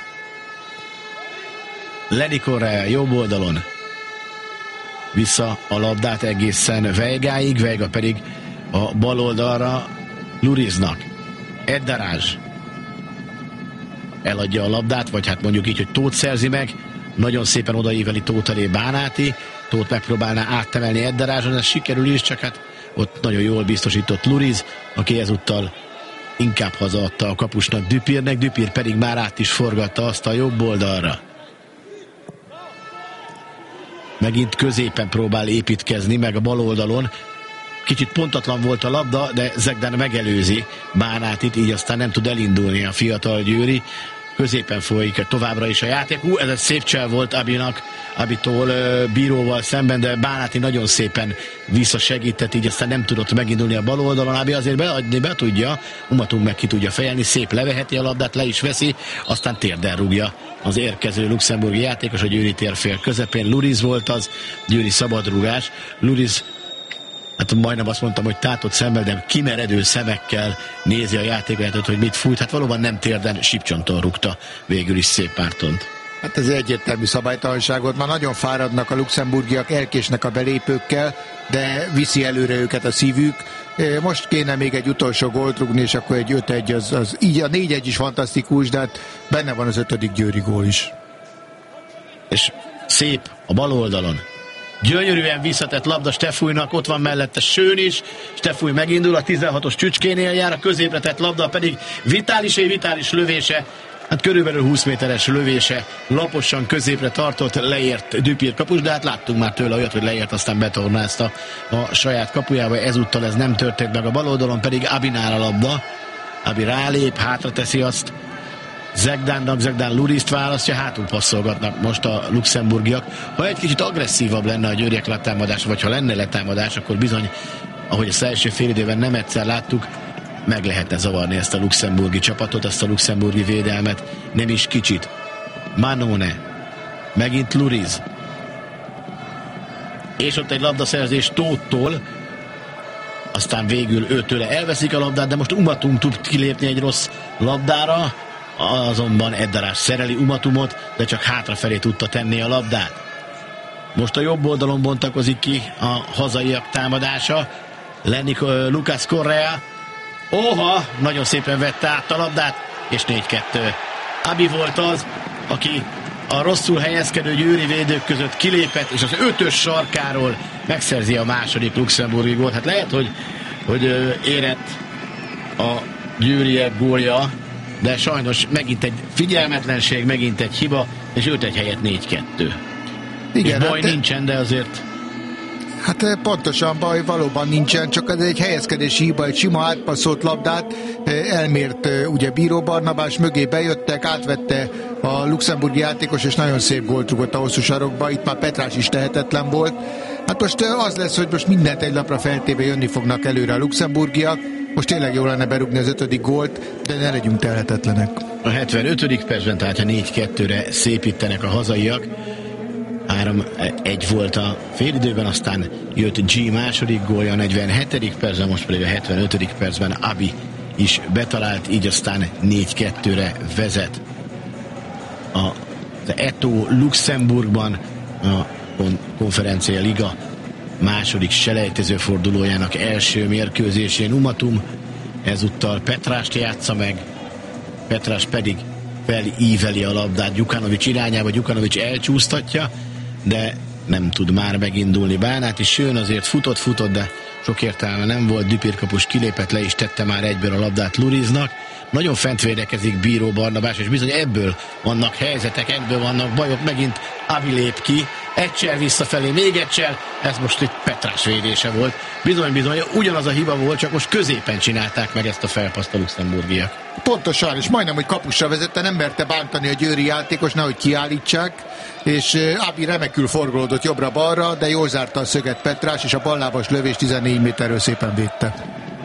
Lenny Correa jobb oldalon vissza a labdát egészen Veigáig, Veiga pedig a bal oldalra Luriznak. Eddarázs eladja a labdát, vagy hát mondjuk így, hogy Tóth szerzi meg nagyon szépen odaíveli Tóth elé Bánáti, Tóth megpróbálná áttemelni Ederázson, ez sikerül is, csak hát ott nagyon jól biztosított Luriz, aki ezúttal inkább hazaadta a kapusnak Dupiernek, Dupier pedig már át is forgatta azt a jobb oldalra. Megint középen próbál építkezni, meg a bal oldalon. Kicsit pontatlan volt a labda, de Zegdán megelőzi Bánátit, így aztán nem tud elindulni a fiatal győri. Középen folyik továbbra is a játék. Ez egy szép csel volt Abitól bíróval szemben, de Bánáti nagyon szépen visszasegített, így aztán nem tudott megindulni a bal oldalon. Abi azért beadni be tudja, Umatunk meg ki tudja fejelni, szép leveheti a labdát, le is veszi, aztán térdel rúgja az érkező luxemburgi játékos a Győri térfél közepén. Luriz volt az, Győri szabadrúgás. Luriz, hát majdnem azt mondtam, hogy tátott szemmel, de kimeredő szemekkel nézi a játékvezetőt, hogy mit fújt. Hát valóban nem térden, sípcsonton rúgta végül is szép Mártont.
Hát ez egyértelmű szabálytalanságot. Már nagyon fáradnak a luxemburgiak, elkésnek a belépőkkel, de viszi előre őket a szívük. Most kéne még egy utolsó gólt rúgni, és akkor egy 5-1, így a 4-1 is fantasztikus, de hát benne van az 5. Győri gól is.
És szép a bal oldalon. Gyönyörűen visszatett labda Stefújnak, ott van mellette Schön is, Stefúj megindul, a 16-os Csücskénél jár, a középre tett labda pedig Vitális lövése, hát körülbelül 20 méteres lövése, laposan középre tartott, leért Dupier kapus, de hát láttunk már tőle olyat, hogy leért, aztán betornázta a saját kapujába, ezúttal ez nem történt meg, a bal oldalon pedig Abinál a labda, Abi rálép, hátra teszi azt Zegdánnak, Zegdán Lurizt választja, hátul passzolgatnak most a luxemburgiak. Ha egy kicsit agresszívabb lenne a győriek letámadása, vagy ha lenne letámadás, akkor bizony, ahogy az első félidőben nem egyszer láttuk, meg lehetne zavarni ezt a luxemburgi csapatot, ezt a luxemburgi védelmet, nem is kicsit. Manone, megint Luriz, és ott egy labdaszerzés Tóttól, aztán végül őtőle elveszik a labdát, de most Umatum tud kilépni egy rossz labdára, azonban Eddarás szereli Umatumot, de csak hátrafelé tudta tenni a labdát. Most a jobb oldalon bontakozik ki a hazaiak támadása. Lucas Correa. Oha, nagyon szépen vette át a labdát, és 4-2. Abi volt az, aki a rosszul helyezkedő győri védők között kilépett, és az 5-ös sarkáról megszerzi a második luxemburgi gólt. Hát lehet, hogy érett a győriek gólja, de sajnos megint egy figyelmetlenség, megint egy hiba, és 5-1 helyett 4-2. Igen, baj hát nincsen, de azért...
Hát pontosan baj valóban nincsen, csak ez egy helyezkedési hiba, egy sima átpasszolt labdát elmért ugye Bíró Barnabás, mögé bejöttek, átvette a luxemburgi játékos, és nagyon szép gólt rúgott a hosszú sarokba, itt már Petrás is tehetetlen volt. Hát most az lesz, hogy most mindent egy lapra feltéve jönni fognak előre a luxemburgiak. Most tényleg jó lenne berúgni az 5. gólt, de ne legyünk telhetetlenek.
A 75. percben, tehát a 4-2-re szépítenek a hazaiak. 3-1 volt a félidőben, aztán jött G második gólja a 47. percben, most pedig a 75. percben Abi is betalált, így aztán 4-2-re vezet. Az Eto Luxemburgban a Konferencia Liga második selejtező fordulójának első mérkőzésén Umatum ezúttal Petrást játsza meg, Petrás pedig felíveli a labdát Gyukanovics irányába, Gyukanovics elcsúsztatja, de nem tud már megindulni Bánáti. Schön azért futott, de sok értelme nem volt, Dupier kapus kilépett, le is tette már egyből a labdát Luriznak. Nagyon fent védekezik Bíró Barnabás, és bizony ebből vannak helyzetek, ebből vannak bajok, megint Abi lép ki, egysel visszafelé, még egysel, ez most egy Petrás védése volt. Bizony, ugyanaz a hiba volt, csak most középen csinálták meg ezt a felpaszt a luxemburgiak.
Pontosan, és majdnem, hogy kapusra vezette, nem merte bántani a győri játékos, nehogy kiállítsák, és Abi remekül forgolódott jobbra-balra, de jól zárta a szöget Petrás, és a ballábas lövés 14 méterről szépen védte.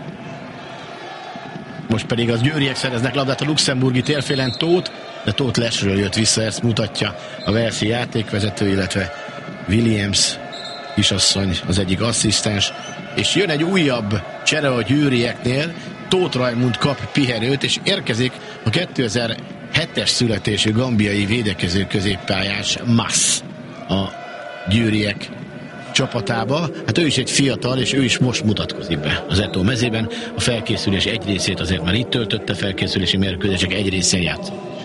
Most pedig az győriek szereznek labdát a luxemburgi térfélen, Tóth, de Tóth lesről jött vissza, ezt mutatja a Velszi játékvezető, illetve Williams kisasszony, az egyik asszisztens, és jön egy újabb csere a győrieknél, Tóth Rajmund kap pihenőt, és érkezik a 2007-es születésű gambiai védekező középpályás Mas a győriek csapatába. Hát ő is egy fiatal, és ő is most mutatkozik be az Eto mezében. A felkészülés egy részét azért már itt töltötte, felkészülési mérkőzések egy részén játszott.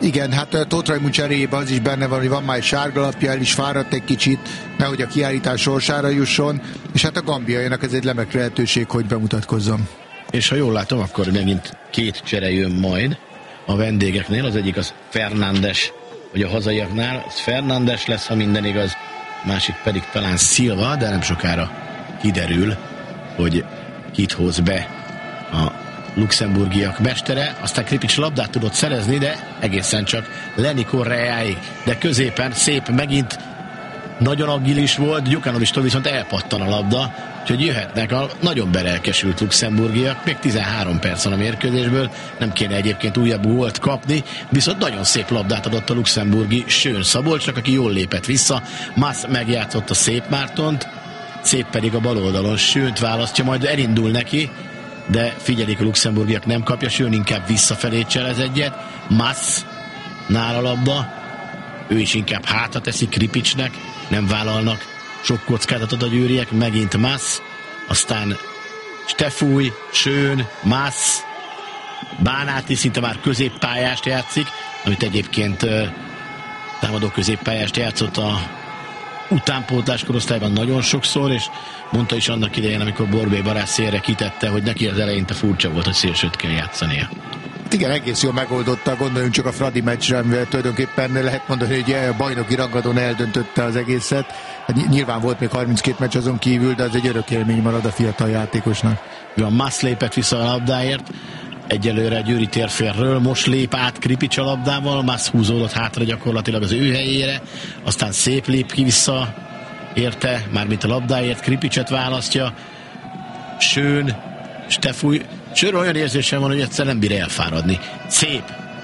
Igen, hát Tóth Rajmund cseréjében az is benne van, hogy van már egy sárgalapja, el is fáradt egy kicsit, nehogy a kiállítás sorsára jusson, és hát a gambiainak ez egy remek lehetőség, hogy bemutatkozzon.
És ha jól látom, akkor megint 2 csere jön majd a vendégeknél, az egyik az Fernández, vagy a hazaiaknál, az Fernández lesz, ha minden igaz, másik pedig talán Silva, de nem sokára kiderül, hogy kit hoz be a luxemburgiak mestere, aztán Kripics labdát tudott szerezni, de egészen csak Lenny Correáig, de középen szép, megint nagyon agilis volt, Gyukanovicstól viszont elpattan a labda, úgyhogy jöhetnek a nagyon berelkesült luxemburgiak, még 13 perc van a mérkőzésből, nem kéne egyébként újabb gólt kapni, viszont nagyon szép labdát adott a luxemburgi Schön Szabolcsnak, aki jól lépett vissza, Mass megjátszott a Szép Mártont, Szép pedig a bal oldalon Schönt választja, majd elindul neki, de figyelik, a luxemburgiak nem kapja, Schön inkább visszafelé cselez egyet, Mass nál a labda, ő is inkább hátra teszi Kripicsnek, nem vállalnak sok kockázatot a győriek, megint Mass, aztán Stefúj, Schön, Mass, Bánáti szinte már középpályást játszik, amit egyébként támadó középpályást játszott a utánpótlás korosztályban nagyon sokszor, és mondta is annak idején, amikor Borbély Barát szélre kitette, hogy neki az eleinte furcsa volt, hogy szélsőt kell játszania.
Igen, egész jól megoldotta, gondoljunk csak a Fradi meccsre, amivel tulajdonképpen lehet mondani, hogy a bajnoki rangadón eldöntötte az egészet. Hát nyilván volt még 32 meccs azon kívül, de az egy örök élmény marad a fiatal játékosnak.
A Mass lépett vissza a labdáért, egyelőre a győri térfélről, most lép át Kripics a labdával, Mass húzódott hátra gyakorlatilag az ő helyére, aztán Szép lép ki vissza érte, mármint a labdáért, Kripicset választja, Schön, Stefúj, Schön olyan érzésem van, hogy egyszer nem bír elfáradni. Szép,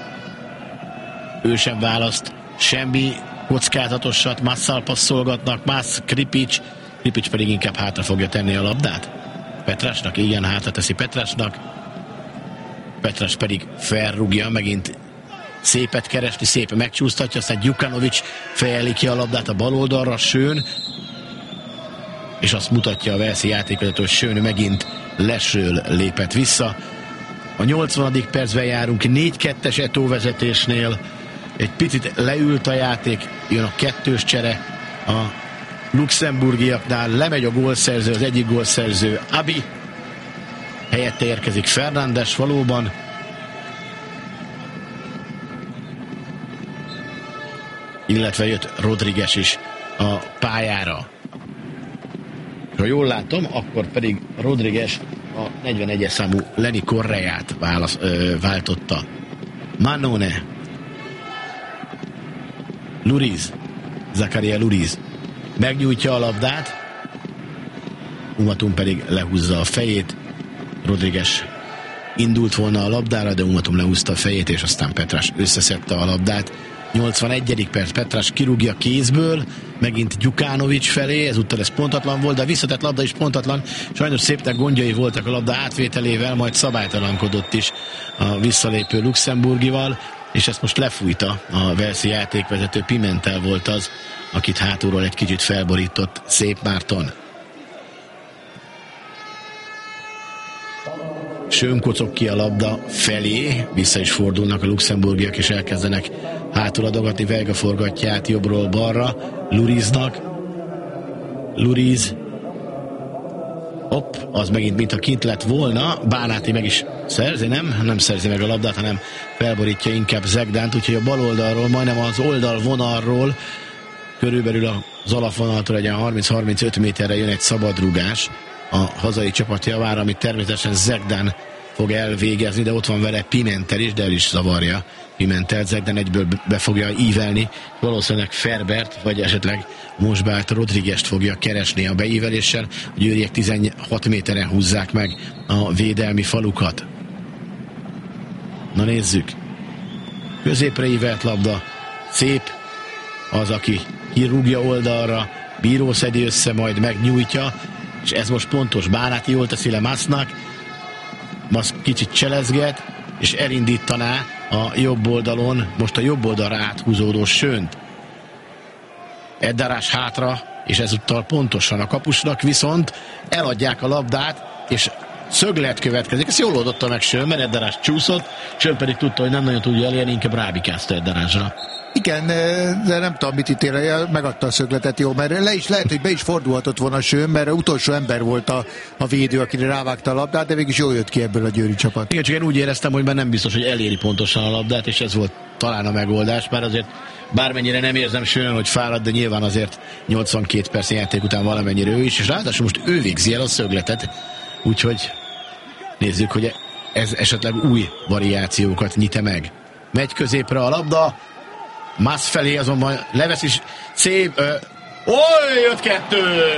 ő sem választ semmi kockázatosat, Masszal passzolgatnak, Mass, Kripics pedig inkább hátra fogja tenni a labdát. Petrásnak, igen, hátra teszi Petrásnak, Petrás pedig felrúgja, megint Szépet keresni, Szép megcsúsztatja, aztán Gyukanovics fejeli ki a labdát a bal oldalra, Schön, és azt mutatja a Velszi játékvezető, hogy Schön megint lesről lépett vissza. A 80. percben járunk, 4-2-es Eto'o vezetésnél, egy picit leült a játék, jön a 2-s csere a luxemburgiaknál, lemegy a gólszerző, az egyik gólszerző Abi, helyette érkezik Fernández valóban, illetve jött Rodriguez is a pályára. Ha jól látom, akkor pedig Rodriguez a 41-es számú Lenny Correát váltotta. Manone, Luriz, Zakaria Luriz megnyújtja a labdát, Umatum pedig lehúzza a fejét, Rodriguez indult volna a labdára, de Umatum lehúzta a fejét, és aztán Petrás összeszedte a labdát. 81. perc, Petrás kirúgja kézből, megint Gyukanovics felé, ezúttal ez pontatlan volt, de a visszatett labda is pontatlan, sajnos Szépnek gondjai voltak a labda átvételével, majd szabálytalankodott is a visszalépő luxemburgival, és ezt most lefújta a velszi játékvezető, Pimentel volt az, akit hátulról egy kicsit felborított Szép Márton. Schön kocog ki a labda felé, vissza is fordulnak a luxemburgiak, és elkezdenek hátul adogatni, Veiga forgatja át jobbról balra Luriznak. Luriz az megint mintha kint lett volna, Bánáti meg is szerzi, nem szerzi meg a labdát, hanem felborítja inkább Zegdánt, úgyhogy a bal oldalról, majdnem az oldalvonalról, körülbelül az alapvonaltól egy 30-35 méterre jön egy szabadrugás a hazai csapat javára, amit természetesen Zegdán fog elvégezni, de ott van vele Pimentel is, de el is zavarja Pimentel. Zegdán egyből be fogja ívelni, valószínűleg Ferbert, vagy esetleg Mosbárt, Rodriguest fogja keresni a beíveléssel. A győriek 16 méteren húzzák meg a védelmi falukat. Na nézzük. Középre ívelt labda. Szép az, aki kirúgja oldalra, Bíró szedi össze, majd megnyújtja, és ez most pontos. Bánáti jól teszi le Massnak, Mass kicsit cselezget, és elindítaná a jobb oldalon, most a jobb oldalra áthúzódó Schönt. Eddarás hátra, és ezúttal pontosan a kapusnak, viszont eladják a labdát, és szöglet következik. Ezt jól oldotta meg Schön, mert Edderás csúszott, Schön pedig tudta, hogy nem nagyon tudja elérni, inkább rábikázta Edderásra.
Igen, de nem tudom, mit ítél, megadta a szögletet, jó, mert lehet, hogy be is fordulhatott volna Schön, mert utolsó ember volt a védő, akire rávágta a labdát, de végig is jól jött ki ebből a győri csapat.
Igen, csak én úgy éreztem, hogy már nem biztos, hogy eléri pontosan a labdát, és ez volt talán a megoldás, már azért bármennyire nem érzem Schön, hogy fáradt, de nyilván azért 82 perc játék után valamennyire ő is, és ráadásul most ő végzi el a szögletet, úgyhogy nézzük, hogy ez esetleg új variációkat nyit meg. Megy középre a labda, Mász felé azonban levesz is szép, jött 2!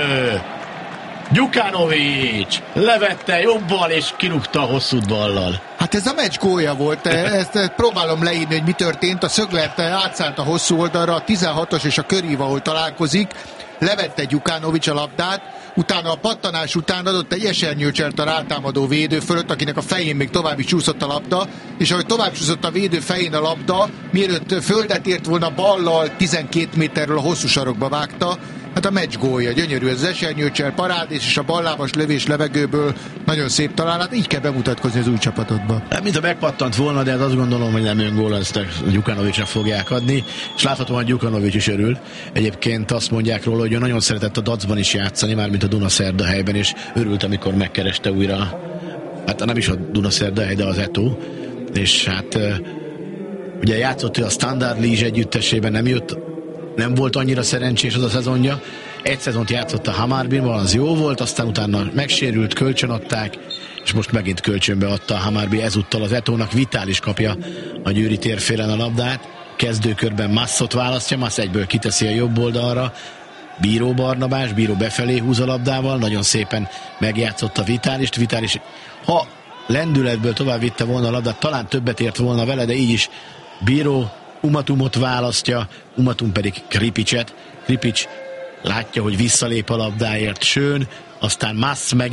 Gyukanovics levette jobbal és kirúgta a hosszú ballal.
Hát ez a meccs gólja volt, ezt próbálom leírni, hogy mi történt. A szöglet átszállt a hosszú oldalra, a 16-os és a Körív, ahol találkozik, levette Gyukanovics a labdát, utána a pattanás után adott egy esernyőcselt a rátámadó védő fölött, akinek a fején még tovább is csúszott a labda, és ahogy tovább csúszott a védő fején a labda, mielőtt földet ért volna, ballal 12 méterről a hosszú sarokba vágta. Hát a meccs gólja, gyönyörű ez az esernyőcsel, parádés és a ballábas lövés levegőből, nagyon szép találat, így kell bemutatkozni az új csapatodba.
Mint ha megpattant volna, de hát azt gondolom, hogy nem öngól, ezt a Gyukanovicsra fogják adni, és láthatóan Gyukanovics is örül. Egyébként azt mondják róla, hogy ő nagyon szeretett a Dacban is játszani, mármint a Dunaszerdahelyben, és örült, amikor megkereste újra, hát nem is a Dunaszerdahely, de az Eto, és hát ugye játszott ő a Standard Liège együttesében, nem volt annyira szerencsés az a szezonja. Egy szezont játszott a Hammarbinban, az jó volt, aztán utána megsérült, kölcsönadták, és most megint kölcsönbe adta a Hammarby, ezúttal az Etónak. Vitális kapja a győri térfélen a labdát, kezdőkörben Masszot választja, Massz egyből kiteszi a jobb oldalra, Bíró Barnabás, Bíró befelé húz a labdával, nagyon szépen megjátszotta Vitálist. Vitális, ha lendületből tovább vitte volna a labdát, talán többet ért volna vele, de így is Bíró Umatumot választja, Umatum pedig Kripicset. Kripics látja, hogy visszalép a labdáért Schön, aztán Massz meg